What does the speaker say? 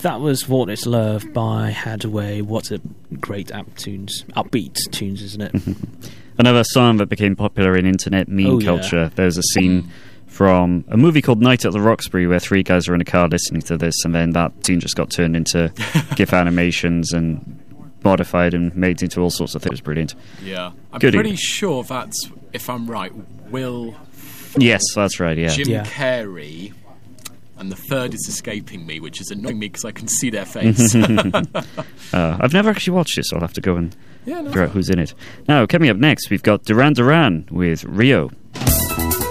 That was What Is Love by Hadaway. What a great upbeat tunes, isn't it? Another song that became popular in internet meme culture. There's a scene from a movie called Night at the Roxbury where three guys are in a car listening to this, and then that tune just got turned into GIF animations and modified and made into all sorts of things. It was brilliant. Yeah. I'm pretty sure that's, if I'm right, Will... Yes, that's right, yeah. Jim Carrey... And the third is escaping me, which is annoying me because I can see their face. I've never actually watched it, so I'll have to go and figure out who's in it. Now, coming up next, we've got Duran Duran with Rio.